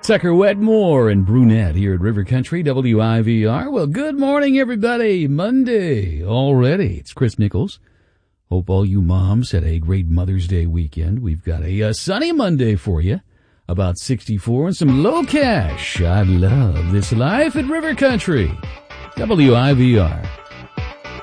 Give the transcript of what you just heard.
Sucker Wetmore and Brunette here at River Country, WIVR. Well, good morning, everybody. Monday already. It's Chris Nichols. Hope all you moms had a great Mother's Day weekend. We've got a sunny Monday for you. About 64 and some low cash. I love this life at River Country. WIVR.